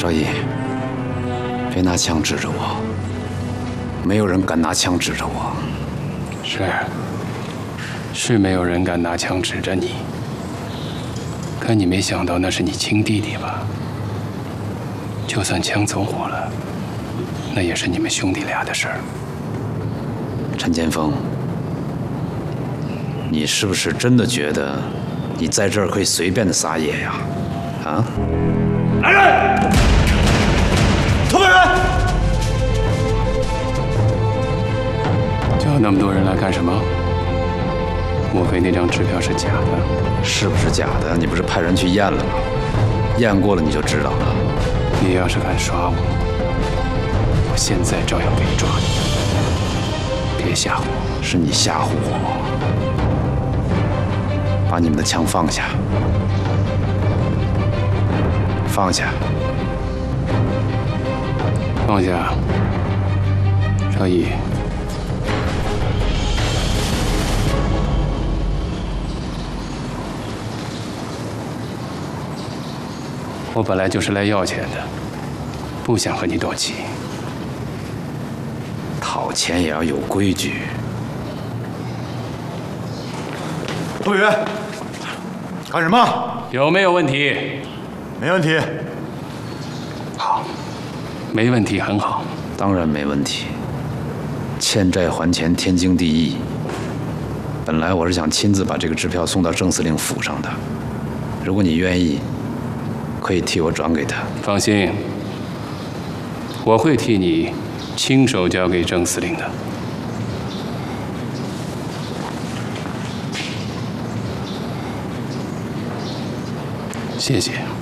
少义，别拿枪指着我，没有人敢拿枪指着我。 是没有人敢拿枪指着你，可你没想到那是你亲弟弟吧？就算枪走火了，那也是你们兄弟俩的事儿。 陈剑锋，你是不是真的觉得你在这儿可以随便的撒野呀？啊！ 来人！投票员！ 叫那么多人来干什么？莫非那张支票是假的？ 是不是假的？你不是派人去验了吗？验过了你就知道了。 你要是敢耍我，我现在照样给你抓你。别吓唬我！ 是你吓唬我。把你们的枪放下，放下， 放下。少义。我本来就是来要钱的，不想和你斗气。 讨钱也要有规矩。 投票员，干什么？ 有没有问题？ 没问题。 好，没问题，很好。 当然没问题。欠债还钱，天经地义。本来我是想亲自把这个支票送到郑司令府上的，如果你愿意，可以替我转给他。 放心，我会替你亲手交给郑司令的。谢谢。